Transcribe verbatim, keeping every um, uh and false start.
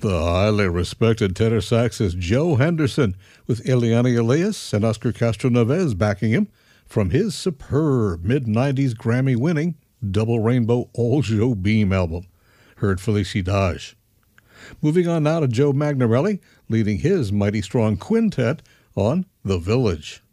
The highly respected tenor saxist Joe Henderson, with Eliana Elias and Oscar Castroneves backing him, from his superb mid nineties Grammy-winning Double Rainbow All Joe Beam album. Heard Felicidade. Moving on now to Joe Magnarelli, leading his mighty strong quintet on The Village.